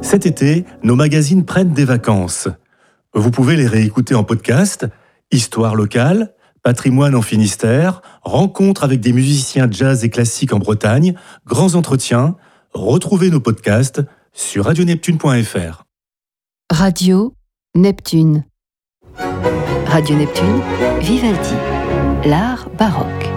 Cet été, nos magazines prennent des vacances. Vous pouvez les réécouter en podcast, Histoire locale, Patrimoine en Finistère, rencontres avec des musiciens jazz et classiques en Bretagne, grands entretiens. Retrouvez nos podcasts sur radioneptune.fr. Radio Neptune. Radio Neptune, Vivaldi, l'art baroque.